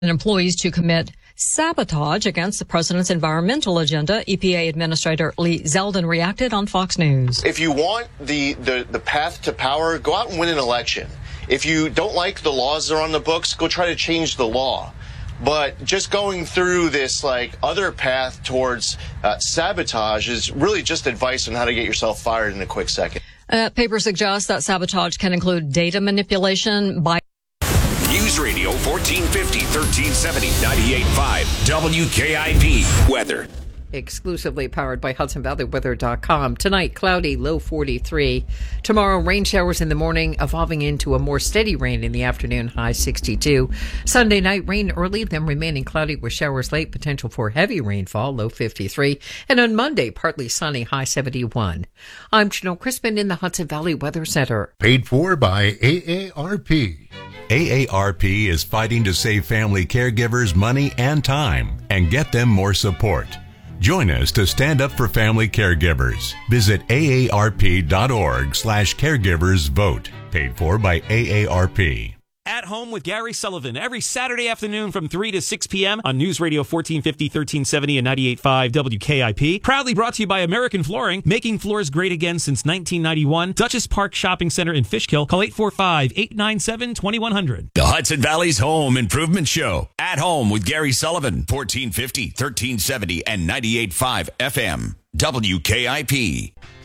employees to commit sabotage against the president's environmental agenda. EPA Administrator Lee Zeldin reacted on Fox News. If you want the path to power, go out and win an election. If you don't like the laws that are on the books, go try to change the law. But just going through this other path towards sabotage is really just advice on how to get yourself fired in a quick second. Paper suggests that sabotage can include data manipulation by News Radio 1450, 1370, 98.5 WKIP. Weather. Exclusively powered by HudsonValleyWeather.com. Tonight, cloudy, low 43. Tomorrow, rain showers in the morning, evolving into a more steady rain in the afternoon, high 62. Sunday night, rain early, then remaining cloudy with showers late, potential for heavy rainfall, low 53. And on Monday, partly sunny, high 71. I'm Janelle Crispin in the Hudson Valley Weather Center. Paid for by AARP. AARP is fighting to save family caregivers money and time and get them more support. Join us to stand up for family caregivers. Visit aarp.org/caregivers vote. Paid for by AARP. At Home with Gary Sullivan every Saturday afternoon from 3 to 6 p.m. on News Radio 1450, 1370, and 98.5 WKIP. Proudly brought to you by American Flooring, making floors great again since 1991. Dutchess Park Shopping Center in Fishkill. Call 845-897-2100. The Hudson Valley's Home Improvement Show. At Home with Gary Sullivan, 1450, 1370, and 98.5 FM. WKIP.